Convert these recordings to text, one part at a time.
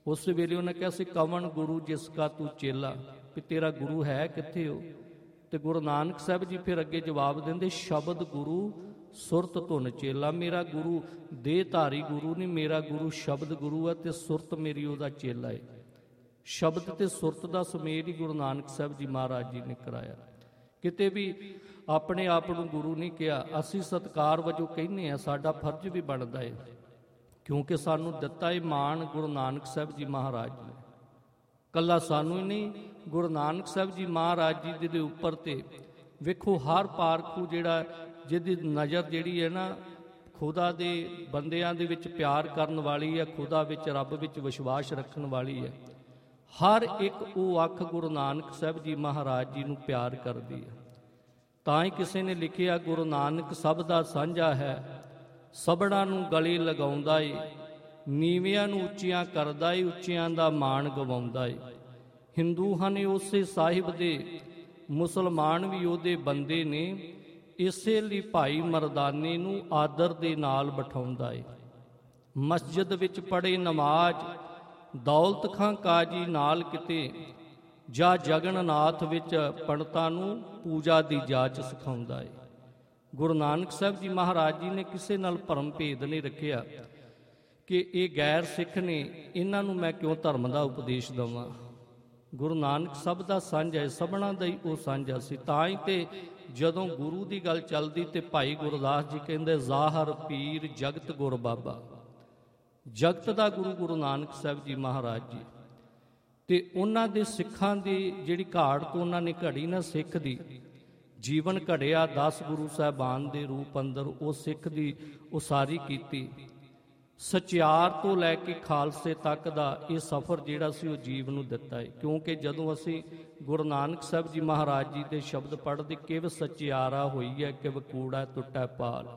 उस वेले उन्हें कहा सी कवन गुरु जिसका तू चेला, भी तेरा गुरु है कित्थे हो। तो गुरु नानक साहब जी फिर अगे जवाब देंदे शब्द गुरु सुरत धुन चेला। मेरा गुरु देहधारी गुरु नहीं, मेरा गुरु शब्द गुरु है ते सुरत मेरी उहदा चेला है। शब्द ते सुरत दा सुमेल ही गुरु नानक साहब जी महाराज जी ने कराया। किते भी अपने आप नूं गुरु नहीं कहा, असीं सत्कार वजों कहने आ, साडा फर्ज भी बनदा है, क्योंकि सानूं दिता है माण गुरु नानक साहब जी महाराज ने। कला सानूं ही नहीं, गुरु नानक साहब जी महाराज जी दे उपर ते वेखो हर पारखू जिहड़ा जिहदी नज़र जिहड़ी है ना खुदा दे बंदियां दे विच प्यार करन वाली है, खुदा विच रब विच विश्वास रखण वाली है। हर एक वो अख गुरु नानक साहब जी महाराज जी नूं प्यार करदी है। तां ही किसी ने लिखिया गुरु नानक सब दा सांझा है, सबड़ा नूं गले लगाउंदा ए, नीवियां नूं उच्चियां करदा ए, उच्चियां दा माण गवाउंदा ए। हिंदू हन उसे साहिब दे, मुसलमान भी उहदे बंदे ने, इसे लई भाई मरदाने नूं आदर दे नाल बिठाउंदा ए। मस्जिद विच पढ़े नमाज, दौलत खां काजी नाल किते, जा जगन्नाथ विच पंडितां नूं पूजा दी जाच सिखाउंदा ए। गुरु नानक साहब जी महाराज जी ने किसी नाल भरम भेद नहीं रखिया कि ये गैर सिख ने, इन्हां नूं मैं क्यों धर्म का उपदेश देवां। गुरु नानक सब दा सांझा है, सबना दा ही वो सांझा सी। तां ही ते जदों गुरु की गल चलदी ते भाई गुरदास जी कहंदे ज़ाहर पीर जगत गुर बाबा। जगत दा गुरु गुरु नानक साहब जी महाराज जी ते उन्हां दे सिखां दी जिहड़ी घाड़ तो उन्हां ने घड़ी ना सिख दी जीवन घड़िया 10 गुरु साहबान दे रूप अंदर वो सिख दी उसारी कीती। सचियार तो लैके खालसे तक दा ये सफ़र जिहड़ा सी वो जीव नूं दिता है। क्योंकि जदों असी गुरु नानक साहब जी महाराज जी दे शब्द पढ़दे किव सचियारा होई है किव कूड़ा टुटा पाल,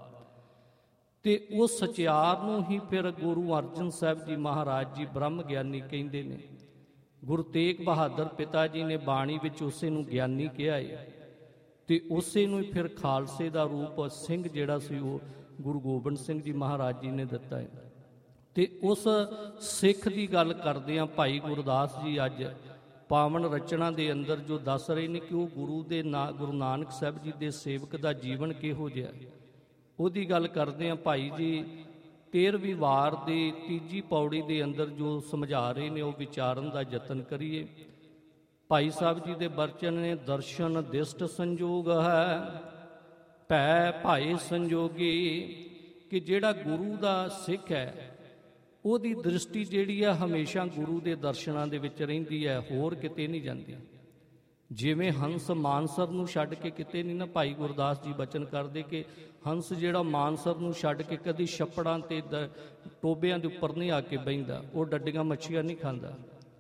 ते उस सचियार नूं ही फिर गुरु अर्जन साहब जी महाराज जी ब्रह्म ज्ञानी कहिंदे ने। गुरु तेग बहादुर पिता जी ने बाणी विच उसे नूं ज्ञानी कहा है, ते उसे नूं फिर खालसे दा रूप सिंह जिहड़ा सी वो गुरु गोबिंद सिंह जी महाराज जी ने दिता है। ते उस सिख की गल करदिआं भाई गुरदास जी अज पावन रचना के अंदर जो दस रहे हैं कि वो गुरु नानक साहब जी के सेवक का जीवन किहो जिहा उहदी गल करदिआं भाई जी 13वीं वार की तीजी पौड़ी के अंदर जो समझा रहे हैं वो विचारन का यतन करिए। भाई साहब जी के बचन ने दर्शन दिष्ट संजोग है भै भाई संजोगी, कि जिहड़ा गुरु का सिख है ਉਹਦੀ दृष्टि जिहड़ी है हमेशा गुरु के दर्शनां दे विच रहिंदी है, होर किते नहीं जाती। जिवें हंस मानसर नूं छड्ड के किते नहीं ना, भाई गुरदास जी बचन करदे कि हंस जिहड़ा मानसर नूं छड्ड के कदी छप्पड़ां ते टोबियां दे उपर नहीं आके बहिंदा, वो डड्डियां मच्छियां नहीं खांदा।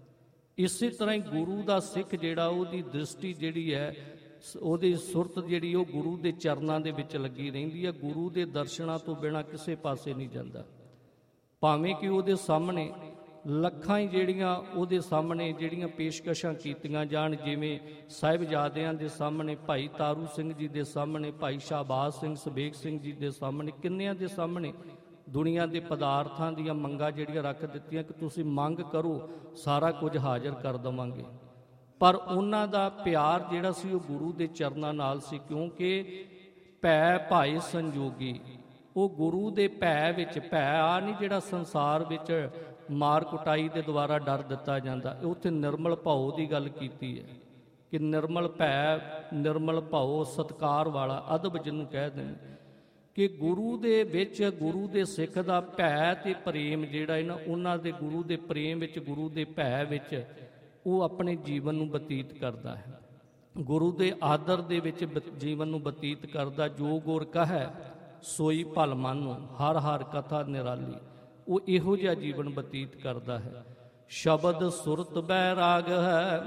इसे तरह ही गुरु का सिख जिहड़ा ਉਹਦੀ दृष्टि जिहड़ी है ਉਹਦੀ सुरत जिहड़ी ਉਹ गुरु के चरनां दे विच लगी रहिंदी है। गुरु के दर्शनां तो बिना किसी पासे नहीं जाता। भावें कि ਉਹਦੇ सामने ਲੱਖਾਂ ਹੀ ਜਿਹੜੀਆਂ ਉਹਦੇ ਸਾਹਮਣੇ ਜਿਹੜੀਆਂ ਪੇਸ਼ਕਸ਼ਾਂ ਕੀਤੀਆਂ ਜਾਣ, ਜਿਵੇਂ ਸਾਹਿਬਜ਼ਾਦਿਆਂ ਦੇ ਸਾਹਮਣੇ, ਭਾਈ ਤਾਰੂ ਸਿੰਘ ਜੀ ਦੇ ਸਾਹਮਣੇ, ਭਾਈ ਸ਼ਾਹਬਾਜ਼ ਸਿੰਘ ਸਬੇਗ ਸਿੰਘ ਜੀ ਦੇ ਸਾਹਮਣੇ, ਕਿੰਨਿਆਂ ਦੇ ਸਾਹਮਣੇ ਦੁਨੀਆ ਦੇ ਪਦਾਰਥਾਂ ਦੀਆਂ ਮੰਗਾਂ ਜਿਹੜੀਆਂ ਰੱਖ ਦਿੱਤੀਆਂ ਕਿ ਤੁਸੀਂ ਮੰਗ ਕਰੋ ਸਾਰਾ ਕੁਝ ਹਾਜ਼ਰ ਕਰ ਦੇਵਾਂਗੇ। ਪਰ ਉਹਨਾਂ ਦਾ ਪਿਆਰ ਜਿਹੜਾ ਸੀ ਉਹ ਗੁਰੂ ਦੇ ਚਰਨਾਂ ਨਾਲ ਸੀ, ਕਿਉਂਕਿ ਭੈ ਭਾਈ ਸੰਜੋਗੀ, ਉਹ ਗੁਰੂ ਦੇ ਭੈ ਵਿੱਚ, ਭੈ ਆ ਨਹੀਂ ਜਿਹੜਾ ਸੰਸਾਰ ਵਿੱਚ ਮਾਰ ਕੁਟਾਈ ਦੇ ਦੁਆਰਾ ਡਰ ਦਿੱਤਾ ਜਾਂਦਾ, ਉੱਥੇ ਨਿਰਮਲ ਭਾਉ ਦੀ ਗੱਲ ਕੀਤੀ ਹੈ ਕਿ ਨਿਰਮਲ ਭੈ, ਨਿਰਮਲ ਭਾਉ, ਸਤਿਕਾਰ ਵਾਲਾ ਅਦਬ ਜਿਹਨੂੰ ਕਹਿ ਦਿੰਦੇ, ਕਿ ਗੁਰੂ ਦੇ ਵਿੱਚ, ਗੁਰੂ ਦੇ ਸਿੱਖ ਦਾ ਭੈ ਤੇ ਪ੍ਰੇਮ ਜਿਹੜਾ ਹੈ ਨਾ, ਉਹਨਾਂ ਦੇ ਗੁਰੂ ਦੇ ਪ੍ਰੇਮ ਵਿੱਚ, ਗੁਰੂ ਦੇ ਭੈ ਵਿੱਚ ਉਹ ਆਪਣੇ ਜੀਵਨ ਨੂੰ ਬਤੀਤ ਕਰਦਾ ਹੈ, ਗੁਰੂ ਦੇ ਆਦਰ ਦੇ ਵਿੱਚ ਜੀਵਨ ਨੂੰ ਬਤੀਤ ਕਰਦਾ। ਜੋ ਗੁਰ ਕਹੈ ਸੋਈ ਭਲ ਮਾਨੋ, ਹਰ ਹਰ ਕਥਾ ਨਿਰਾਲੀ, ਉਹ ਇਹੋ ਜਿਹਾ ਜੀਵਨ ਬਤੀਤ ਕਰਦਾ ਹੈ। ਸ਼ਬਦ ਸੁਰਤ ਬੈਰਾਗ ਹੈ,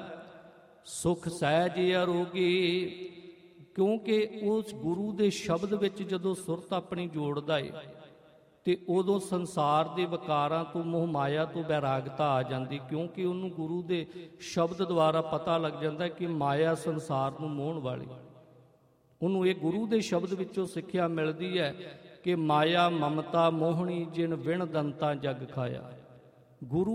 ਸੁਖ ਸਹਿਜ ਅਰੋਗੀ, ਕਿਉਂਕਿ ਉਸ ਗੁਰੂ ਦੇ ਸ਼ਬਦ ਵਿੱਚ ਜਦੋਂ ਸੁਰਤ ਆਪਣੀ ਜੋੜਦਾ ਏ ਤੇ ਉਦੋਂ ਸੰਸਾਰ ਦੇ ਵਿਕਾਰਾਂ ਤੋਂ, ਮੋਹ ਮਾਇਆ ਤੋਂ ਬੈਰਾਗਤਾ ਆ ਜਾਂਦੀ, ਕਿਉਂਕਿ ਉਹਨੂੰ ਗੁਰੂ ਦੇ ਸ਼ਬਦ ਦੁਆਰਾ ਪਤਾ ਲੱਗ ਜਾਂਦਾ ਕਿ ਮਾਇਆ ਸੰਸਾਰ ਨੂੰ ਮੋਹਣ ਵਾਲੀ। ਉਹਨੂੰ ਇਹ ਗੁਰੂ ਦੇ ਸ਼ਬਦ ਵਿੱਚੋਂ ਸਿੱਖਿਆ ਮਿਲਦੀ ਹੈ ਕਿ ਮਾਇਆ ਮਮਤਾ ਮੋਹਣੀ ਜਿਨ ਵਿਣ ਦੰਤਾ ਜਗ ਖਾਇਆ। ਗੁਰੂ